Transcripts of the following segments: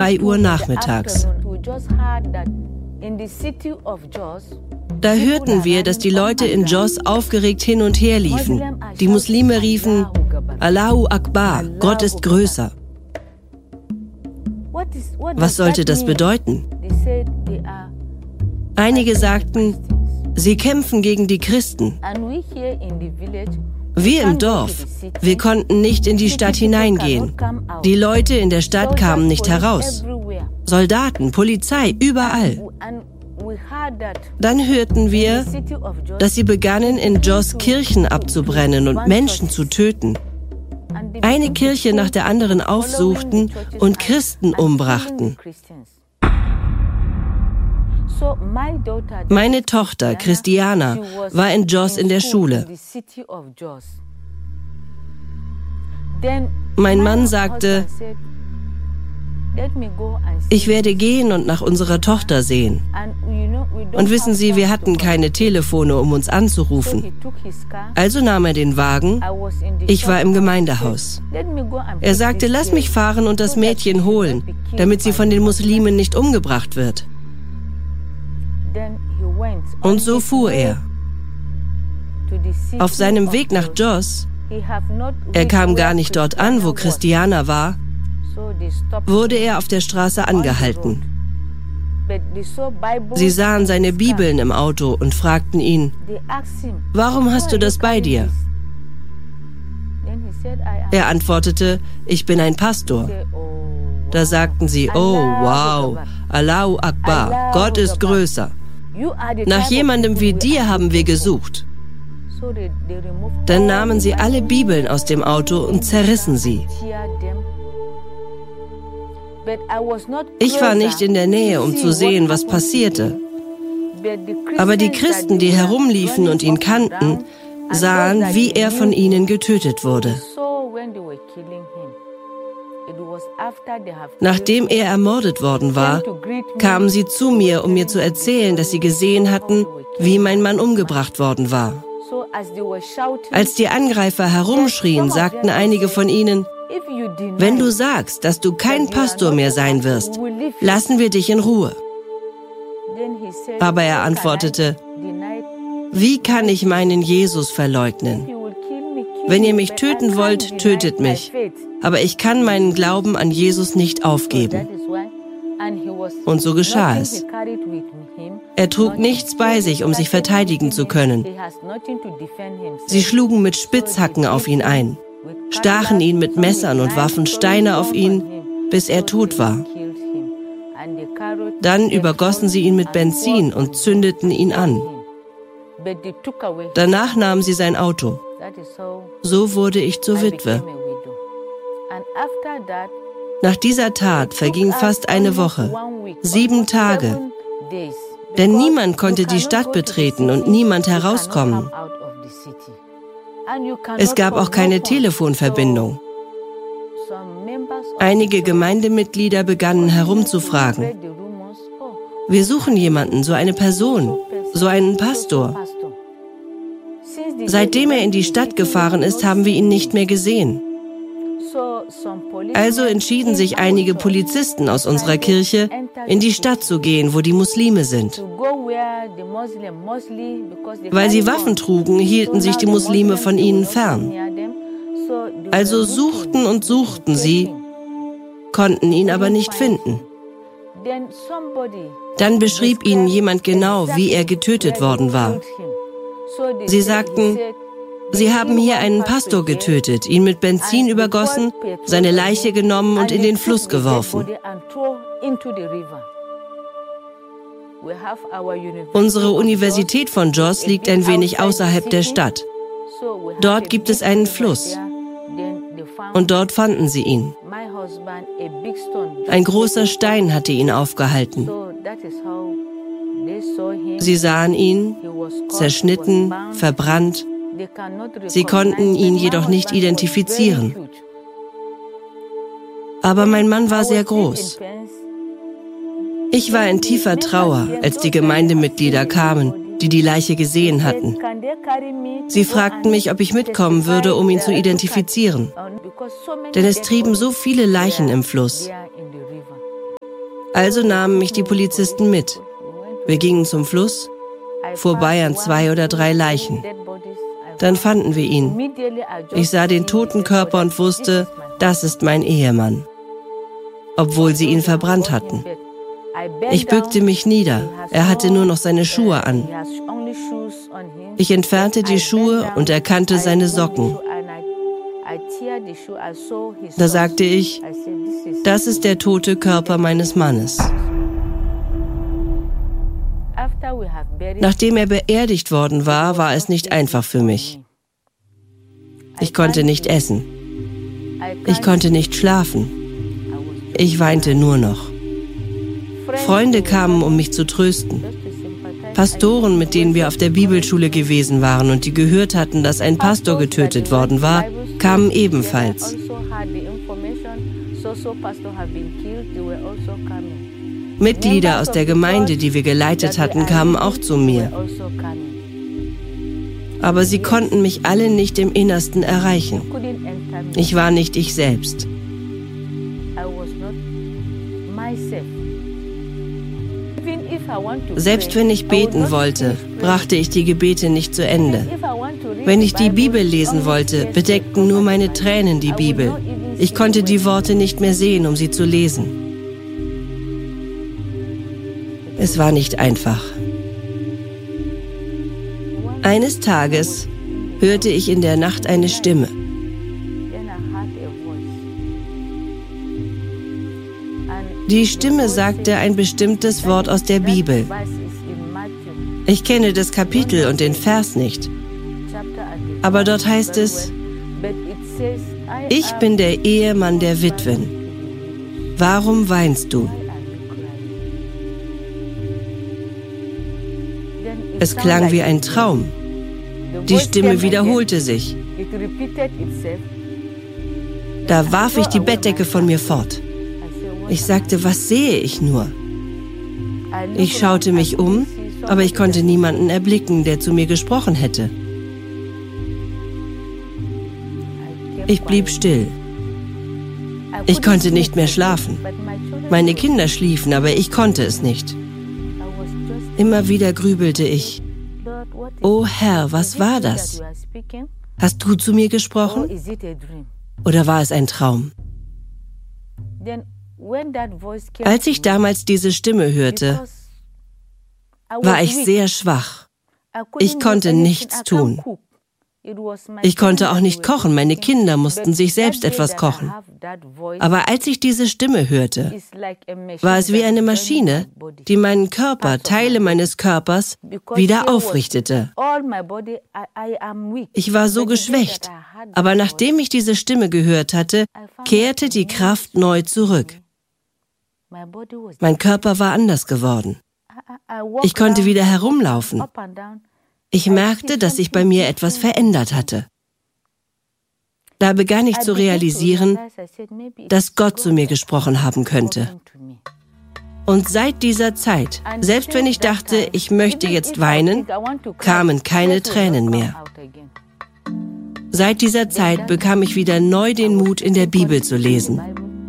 3 Uhr nachmittags. Da hörten wir, dass die Leute in Jos aufgeregt hin und her liefen. Die Muslime riefen, Allahu Akbar, Gott ist größer. Was sollte das bedeuten? Einige sagten, sie kämpfen gegen die Christen. Wir im Dorf, wir konnten nicht in die Stadt hineingehen. Die Leute in der Stadt kamen nicht heraus. Soldaten, Polizei, überall. Dann hörten wir, dass sie begannen, in Jos Kirchen abzubrennen und Menschen zu töten. Eine Kirche nach der anderen aufsuchten und Christen umbrachten. Meine Tochter, Christiana, war in Jos in der Schule. Mein Mann sagte, ich werde gehen und nach unserer Tochter sehen. Und wissen Sie, wir hatten keine Telefone, um uns anzurufen. Also nahm er den Wagen. Ich war im Gemeindehaus. Er sagte, lass mich fahren und das Mädchen holen, damit sie von den Muslimen nicht umgebracht wird. Und so fuhr er. Auf seinem Weg nach Jos, er kam gar nicht dort an, wo Christiana war, wurde er auf der Straße angehalten. Sie sahen seine Bibeln im Auto und fragten ihn, warum hast du das bei dir? Er antwortete, ich bin ein Pastor. Da sagten sie, oh wow, Allahu Akbar, Gott ist größer. Nach jemandem wie dir haben wir gesucht. Dann nahmen sie alle Bibeln aus dem Auto und zerrissen sie. Ich war nicht in der Nähe, um zu sehen, was passierte. Aber die Christen, die herumliefen und ihn kannten, sahen, wie er von ihnen getötet wurde. Nachdem er ermordet worden war, kamen sie zu mir, um mir zu erzählen, dass sie gesehen hatten, wie mein Mann umgebracht worden war. Als die Angreifer herumschrien, sagten einige von ihnen, wenn du sagst, dass du kein Pastor mehr sein wirst, lassen wir dich in Ruhe. Aber er antwortete, wie kann ich meinen Jesus verleugnen? Wenn ihr mich töten wollt, tötet mich. Aber ich kann meinen Glauben an Jesus nicht aufgeben. Und so geschah es. Er trug nichts bei sich, um sich verteidigen zu können. Sie schlugen mit Spitzhacken auf ihn ein, stachen ihn mit Messern und warfen Steine auf ihn, bis er tot war. Dann übergossen sie ihn mit Benzin und zündeten ihn an. Danach nahmen sie sein Auto. So wurde ich zur Witwe. Nach dieser Tat verging fast eine Woche, 7 Tage, denn niemand konnte die Stadt betreten und niemand herauskommen. Es gab auch keine Telefonverbindung. Einige Gemeindemitglieder begannen herumzufragen. Wir suchen jemanden, so eine Person, so einen Pastor. Seitdem er in die Stadt gefahren ist, haben wir ihn nicht mehr gesehen. Also entschieden sich einige Polizisten aus unserer Kirche, in die Stadt zu gehen, wo die Muslime sind. Weil sie Waffen trugen, hielten sich die Muslime von ihnen fern. Also suchten und suchten sie, konnten ihn aber nicht finden. Dann beschrieb ihnen jemand genau, wie er getötet worden war. Sie sagten, sie haben hier einen Pastor getötet, ihn mit Benzin übergossen, seine Leiche genommen und in den Fluss geworfen. Unsere Universität von Jos liegt ein wenig außerhalb der Stadt. Dort gibt es einen Fluss. Und dort fanden sie ihn. Ein großer Stein hatte ihn aufgehalten. Sie sahen ihn, zerschnitten, verbrannt. Sie konnten ihn jedoch nicht identifizieren. Aber mein Mann war sehr groß. Ich war in tiefer Trauer, als die Gemeindemitglieder kamen, die die Leiche gesehen hatten. Sie fragten mich, ob ich mitkommen würde, um ihn zu identifizieren. Denn es trieben so viele Leichen im Fluss. Also nahmen mich die Polizisten mit. Wir gingen zum Fluss, vorbei an 2 oder 3 Leichen. Dann fanden wir ihn. Ich sah den toten Körper und wusste, das ist mein Ehemann, obwohl sie ihn verbrannt hatten. Ich bückte mich nieder. Er hatte nur noch seine Schuhe an. Ich entfernte die Schuhe und erkannte seine Socken. Da sagte ich, das ist der tote Körper meines Mannes. Nachdem er beerdigt worden war, war es nicht einfach für mich. Ich konnte nicht essen. Ich konnte nicht schlafen. Ich weinte nur noch. Freunde kamen, um mich zu trösten. Pastoren, mit denen wir auf der Bibelschule gewesen waren und die gehört hatten, dass ein Pastor getötet worden war, kamen ebenfalls. Mitglieder aus der Gemeinde, die wir geleitet hatten, kamen auch zu mir. Aber sie konnten mich alle nicht im Innersten erreichen. Ich war nicht ich selbst. Selbst wenn ich beten wollte, brachte ich die Gebete nicht zu Ende. Wenn ich die Bibel lesen wollte, bedeckten nur meine Tränen die Bibel. Ich konnte die Worte nicht mehr sehen, um sie zu lesen. Es war nicht einfach. Eines Tages hörte ich in der Nacht eine Stimme. Die Stimme sagte ein bestimmtes Wort aus der Bibel. Ich kenne das Kapitel und den Vers nicht. Aber dort heißt es, ich bin der Ehemann der Witwen. Warum weinst du? Es klang wie ein Traum. Die Stimme wiederholte sich. Da warf ich die Bettdecke von mir fort. Ich sagte, was sehe ich nur? Ich schaute mich um, aber ich konnte niemanden erblicken, der zu mir gesprochen hätte. Ich blieb still. Ich konnte nicht mehr schlafen. Meine Kinder schliefen, aber ich konnte es nicht. Immer wieder grübelte ich. Oh Herr, was war das? Hast du zu mir gesprochen? Oder war es ein Traum? Als ich damals diese Stimme hörte, war ich sehr schwach. Ich konnte nichts tun. Ich konnte auch nicht kochen, meine Kinder mussten sich selbst etwas kochen. Aber als ich diese Stimme hörte, war es wie eine Maschine, die meinen Körper, Teile meines Körpers, wieder aufrichtete. Ich war so geschwächt, aber nachdem ich diese Stimme gehört hatte, kehrte die Kraft neu zurück. Mein Körper war anders geworden. Ich konnte wieder herumlaufen. Ich merkte, dass sich bei mir etwas verändert hatte. Da begann ich zu realisieren, dass Gott zu mir gesprochen haben könnte. Und seit dieser Zeit, selbst wenn ich dachte, ich möchte jetzt weinen, kamen keine Tränen mehr. Seit dieser Zeit bekam ich wieder neu den Mut, in der Bibel zu lesen.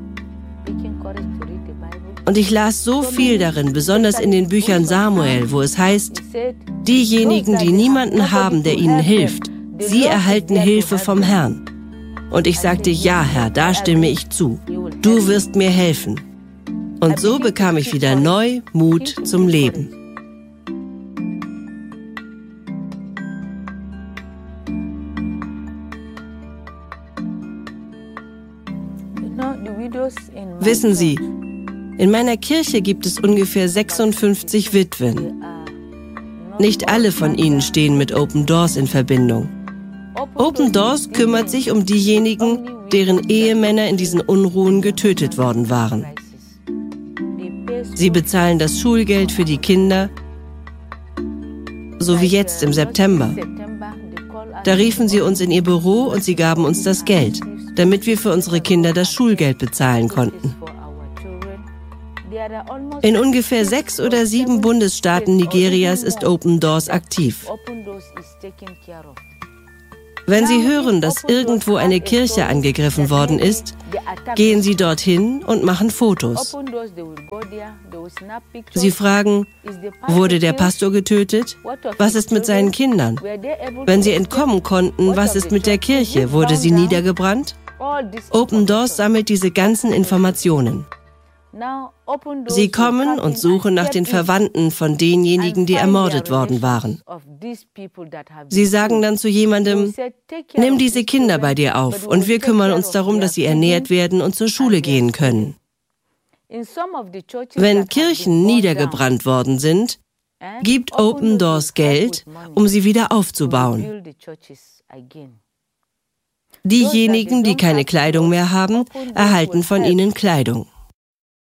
Und ich las so viel darin, besonders in den Büchern Samuel, wo es heißt, diejenigen, die niemanden haben, der ihnen hilft, sie erhalten Hilfe vom Herrn. Und ich sagte, ja, Herr, da stimme ich zu. Du wirst mir helfen. Und so bekam ich wieder neu Mut zum Leben. Wissen Sie, in meiner Kirche gibt es ungefähr 56 Witwen. Nicht alle von ihnen stehen mit Open Doors in Verbindung. Open Doors kümmert sich um diejenigen, deren Ehemänner in diesen Unruhen getötet worden waren. Sie bezahlen das Schulgeld für die Kinder, so wie jetzt im September. Da riefen sie uns in ihr Büro und sie gaben uns das Geld, damit wir für unsere Kinder das Schulgeld bezahlen konnten. In ungefähr 6 oder 7 Bundesstaaten Nigerias ist Open Doors aktiv. Wenn Sie hören, dass irgendwo eine Kirche angegriffen worden ist, gehen Sie dorthin und machen Fotos. Sie fragen, wurde der Pastor getötet? Was ist mit seinen Kindern? Wenn sie entkommen konnten, was ist mit der Kirche? Wurde sie niedergebrannt? Open Doors sammelt diese ganzen Informationen. Sie kommen und suchen nach den Verwandten von denjenigen, die ermordet worden waren. Sie sagen dann zu jemandem, nimm diese Kinder bei dir auf und wir kümmern uns darum, dass sie ernährt werden und zur Schule gehen können. Wenn Kirchen niedergebrannt worden sind, gibt Open Doors Geld, um sie wieder aufzubauen. Diejenigen, die keine Kleidung mehr haben, erhalten von ihnen Kleidung.